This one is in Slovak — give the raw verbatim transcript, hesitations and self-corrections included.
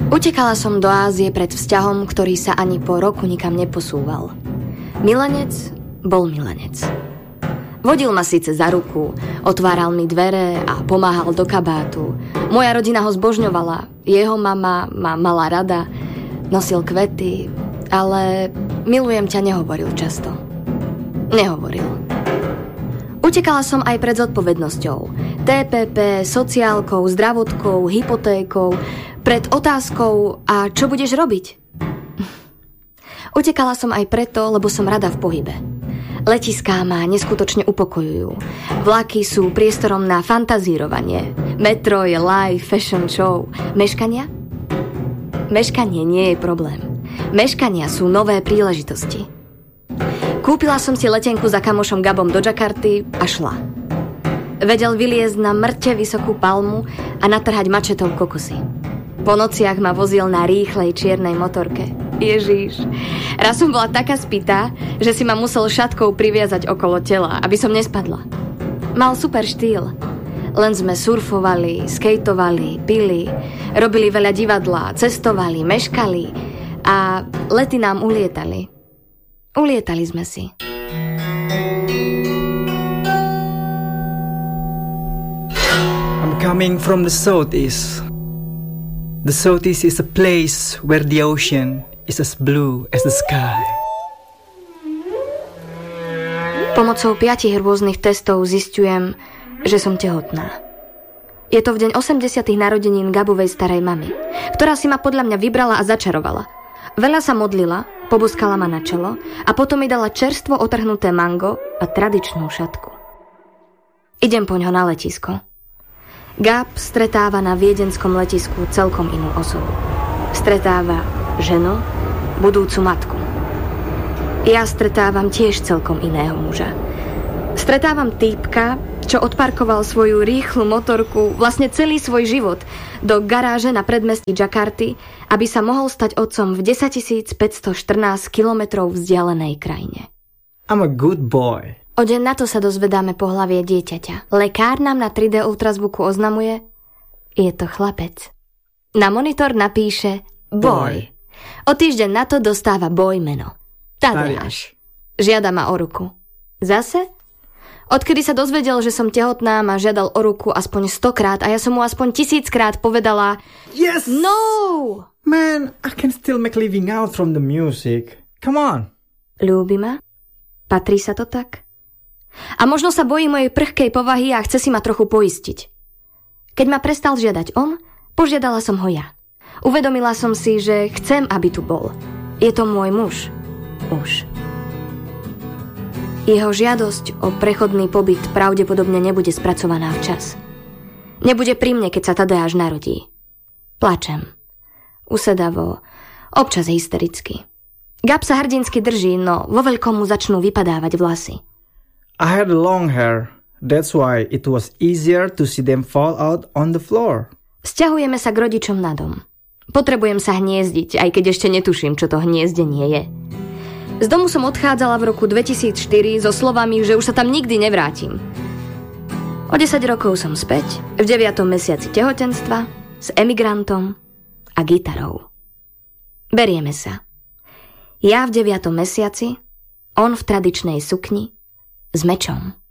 Utekala som do Ázie pred vzťahom, ktorý sa ani po roku nikam neposúval. Milenec bol milenec. Vodil ma síce za ruku, otváral mi dvere a pomáhal do kabátu. Moja rodina ho zbožňovala, jeho mama ma mala rada, nosil kvety, ale milujem ťa nehovoril často. Nehovoril. Utekala som aj pred zodpovednosťou. té pé pé, sociálkou, zdravotkou, hypotékou, pred otázkou, a čo budeš robiť? Utekala som aj preto, lebo som rada v pohybe. Letiská ma neskutočne upokojujú. Vlaky sú priestorom na fantazírovanie. Metro je live fashion show. Meškania? Meškanie nie je problém. Meškania sú nové príležitosti. Kúpila som si letenku za kamošom Gabom do Jakarty a šla. Vedel vyliezť na mŕte vysokú palmu a natrhať mačetou kokosy. Po nociach ma vozil na rýchlej čiernej motorke. Ježiš. Raz som bola taká spitá, že si ma musel šatkou priviazať okolo tela, aby som nespadla. Mal super štýl. Len sme surfovali, skejtovali, pili, robili veľa divadla, cestovali, meškali a lety nám ulietali. Ulietali sme si. I'm coming from the southeast. The southeast is a place where the ocean is as blue as the sky. Pomocou piatich rôznych testov zistujem, že som tehotná. Je to v deň osemdesiatych narodenín Gabovej starej mamy, ktorá si ma podľa mňa vybrala a začarovala. Veľa sa modlila, poboskala ma na čelo a potom mi dala čerstvo otrhnuté mango a tradičnú šatku. Idem poňho na letisko. Gab stretáva na viedenskom letisku celkom inú osobu. Stretáva ženu, budúcu matku. Ja stretávam tiež celkom iného muža. Stretávam týpka, čo odparkoval svoju rýchlu motorku, vlastne celý svoj život, do garáže na predmestí Jakarty, aby sa mohol stať otcom v desaťtisícpäťstoštrnásť kilometrov vzdialenej krajine. I'm a good boy. O deň na to sa dozvedáme pohlavie dieťaťa. Lekár nám na tri dé ultrazvuku oznamuje, je to chlapec. Na monitor napíše boy. O týždeň na to dostáva boy meno. Tadeáš. Žiada ma o ruku. Zase? Odkedy sa dozvedel, že som tehotná, ma žiadal o ruku aspoň stokrát a ja som mu aspoň tisíckrát povedala Yes! No! Man, I can still make living out from the music. Come on. Ľúbi ma? Patrí sa to tak? A možno sa bojí mojej prchkej povahy a chce si ma trochu poistiť. Keď ma prestal žiadať on, požiadala som ho ja. Uvedomila som si, že chcem, aby tu bol. Je to môj muž. Už. Jeho žiadosť o prechodný pobyt pravdepodobne nebude spracovaná včas. Nebude pri mne, keď sa Tadeáš narodí. Plačem. Usedavo, občas hystericky. Gab sa hrdinsky drží, no vo veľkom mu začnú vypadávať vlasy. I had long hair. That's why it was easier to see them fall out on the floor. Sťahujeme sa k rodičom na dom. Potrebujem sa hniezdiť, aj keď ešte netuším, čo to hniezdenie je. Z domu som odchádzala v roku dvetisícštyri so slovami, že už sa tam nikdy nevrátim. O desať rokov som späť, v deviatom mesiaci tehotenstva, s emigrantom a gitarou. Berieme sa. Ja v deviatom mesiaci, on v tradičnej sukni, s mečom.